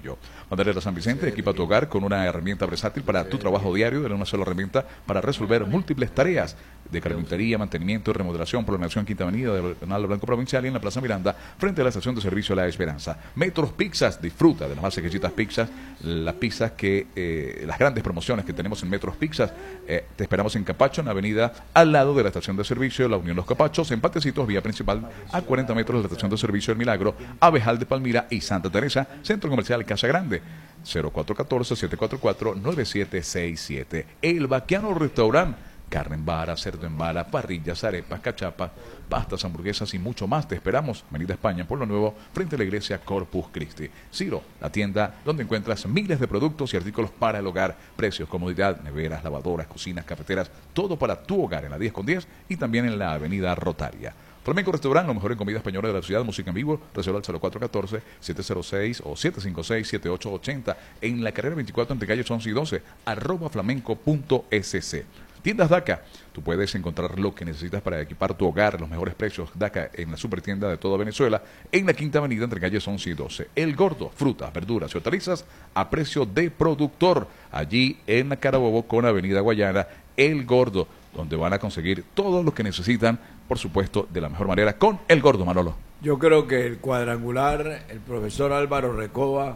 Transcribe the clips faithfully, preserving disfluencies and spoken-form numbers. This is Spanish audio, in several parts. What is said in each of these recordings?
amarillo. Maderera San Vicente equipa tu hogar con una herramienta versátil para tu trabajo diario, de una sola herramienta para resolver múltiples tareas de carpintería, mantenimiento y remodelación. Prolongación Quinta Avenida del Canal Blanco Provincial y en la Plaza Miranda, frente a la estación de servicio La Esperanza. Metros Pizzas, disfruta de las más exquisitas pizzas, las pizzas que, eh, las grandes promociones que tenemos en Metros Pizzas. Eh, te esperamos en Capacho, en la avenida al lado de la estación de servicio La Unión Los Capachos, en Patecitos, vía principal, a cuarenta metros de la estación de servicio El Milagro, Abejal de Palmira y Santa Teresa, Centro Comercial Casa Grande. Cero cuatro uno cuatro, siete cuatro cuatro, nueve siete seis siete. El Baquiano Restaurant. Carne en vara, cerdo en vara, parrillas, arepas, cachapas, pastas, hamburguesas y mucho más. Te esperamos. Avenida España, Pueblo Nuevo, frente a la iglesia Corpus Christi. Ciro, la tienda donde encuentras miles de productos y artículos para el hogar. Precios, comodidad, neveras, lavadoras, cocinas, cafeteras, todo para tu hogar en la diez con diez y también en la avenida Rotaria. Flamenco Restaurant, lo mejor en comida española de la ciudad, música en vivo, reserva al cero cuatro uno cuatro, siete cero seis o siete cinco seis, siete ocho ocho cero en la carrera veinticuatro entre calles once y doce, arroba flamenco punto s c. Tiendas DACA, tú puedes encontrar lo que necesitas para equipar tu hogar, los mejores precios DACA en la supertienda de toda Venezuela, en la Quinta Avenida entre calles once y doce. El Gordo, frutas, verduras y hortalizas a precio de productor, allí en la Carabobo con Avenida Guayana, El Gordo, donde van a conseguir todo lo que necesitan, por supuesto, de la mejor manera con El Gordo, Manolo. Yo creo que el cuadrangular, el profesor Álvaro Recoba,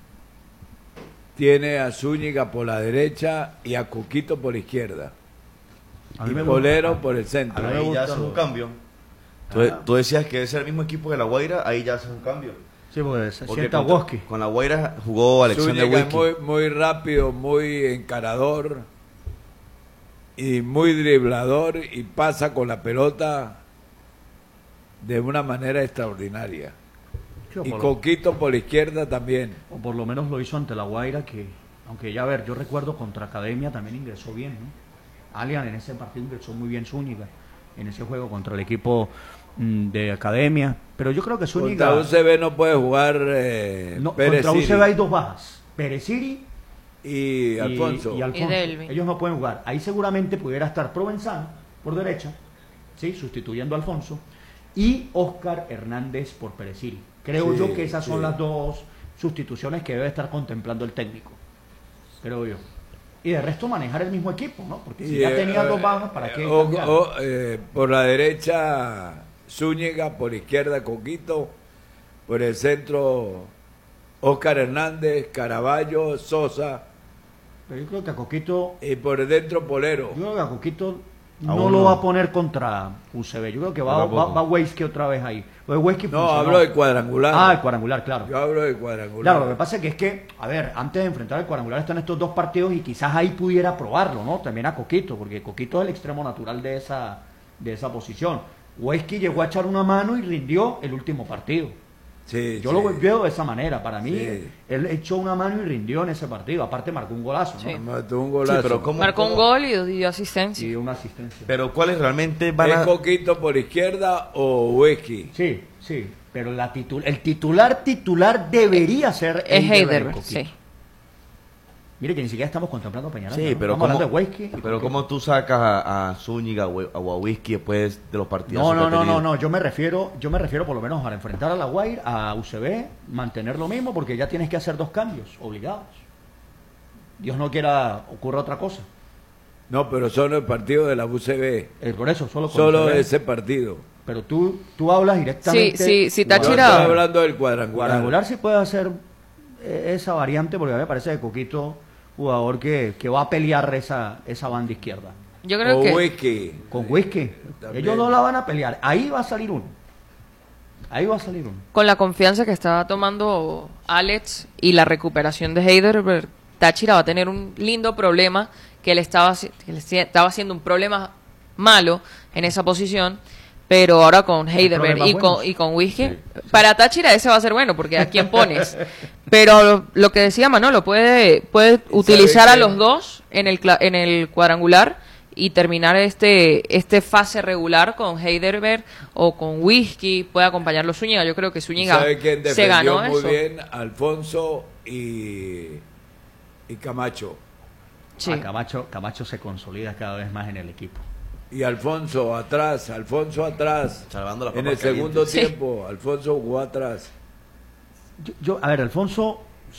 tiene a Zúñiga por la derecha y a Coquito por la izquierda. Y Polero por el centro. Ahí ya hace un cambio. Tú, tú decías que es el mismo equipo que La Guaira, ahí ya hace un cambio. Sí, porque se Porque sienta con, Woski. con La Guaira jugó Alexander Zúñiga es Whisky. muy, muy rápido, muy encarador y muy driblador y pasa con la pelota de una manera extraordinaria. Sí, Y por lo- Coquito por la izquierda también. O por lo menos lo hizo ante La Guaira, que, aunque ya a ver, yo recuerdo contra Academia también ingresó bien, ¿no? Alian en ese partido ingresó muy bien Zúñiga, en ese juego contra el equipo mm, de Academia, pero yo creo que Zúñiga... Contra U C B no puede jugar eh, no, Pérez contra U C B Siri hay dos bajas, Pereciri y Alfonso. y, y Alfonso. Y Delvin. Ellos no pueden jugar. Ahí seguramente pudiera estar Provenzano por derecha, ¿sí? Sustituyendo a Alfonso, y Óscar Hernández por Pereciri. Creo Sí, yo que esas son sí. las dos sustituciones que debe estar contemplando el técnico, creo yo. Y de resto manejar el mismo equipo, ¿no? Porque si Y, ya eh, tenía dos eh, bajas, ¿para qué o- cambiar? o, eh, por la derecha Zúñiga, por la izquierda Coquito, por el centro Óscar Hernández, Caraballo, Sosa Pero yo creo que a Coquito, y por el dentro Polero. yo creo que a Coquito no Aún lo no. va a poner contra U C B. Yo creo que va, Yo va, tampoco. va Weisky otra vez ahí. Pues Weisky No, funcionó. hablo del cuadrangular. Ah, el cuadrangular, claro. Yo hablo del cuadrangular. Claro, lo que pasa es que es que, a ver, antes de enfrentar el cuadrangular están estos dos partidos y quizás ahí pudiera probarlo, ¿no? También a Coquito, porque Coquito es el extremo natural de esa, de esa posición. Weisky llegó a echar una mano y rindió el último partido. Sí, Yo sí. lo veo de esa manera. Para mí, Sí. él echó una mano y rindió en ese partido. Aparte marcó un golazo, ¿no? Sí. Mató un golazo. Sí, pero ¿cómo- Marcó un cómo- gol y dio asistencia. Y una asistencia. Pero ¿cuáles realmente van ¿Es a...? Coquito por la izquierda o Whisky? Sí, sí. Pero la titul el titular titular debería ser Es Heider Heider, Coquito. sí. Mire que ni siquiera estamos contemplando a Peñaranda. Sí, ¿no? pero Estamos ¿cómo, hablando de Weisky y pero Coquito. ¿cómo tú sacas a, a Zúñiga o a, o a Whisky después de los partidos? No, no, no, no, no, yo me refiero, yo me refiero por lo menos para enfrentar a la Guaira, a U C B, mantener lo mismo, porque ya tienes que hacer dos cambios obligados. Dios no quiera ocurra otra cosa. No, pero solo el partido de la U C B. Eh, por eso, solo con Solo U C B. ese partido. Pero tú, tú hablas directamente. Sí, sí, sí, Yo Táchira. estoy hablando del cuadrangular. Cuadrangular sí puede hacer eh, esa variante, porque a mí me parece que Coquito, jugador que, que va a pelear esa, esa banda izquierda. Yo creo o que Whisky. Con Whisky. También. Ellos no la van a pelear. Ahí va a salir uno. Ahí va a salir uno. con la confianza que estaba tomando Alex y la recuperación de Heider, Táchira va a tener un lindo problema que le estaba, haci- que le estaba haciendo un problema malo en esa posición, pero ahora con Heidelberg problemas y con, buenos. y con Whisky, para Táchira ese va a ser bueno, porque ¿a quién pones? Pero lo, lo que decía Manolo, puede, puede utilizar a qué? los dos en el, cla- en el cuadrangular y terminar este este fase regular con Heidelberg o con Whisky, puede acompañarlo Zúñiga. Yo creo que Zúñiga ¿Sabe quién se defendió ganó muy eso. bien? Alfonso y, y Camacho. Sí. Ah, Camacho, Camacho se consolida cada vez más en el equipo. Y Alfonso atrás, Alfonso atrás. Salvando las En papas el segundo Sí. tiempo, Alfonso jugó atrás. Yo, yo- a ver, Alfonso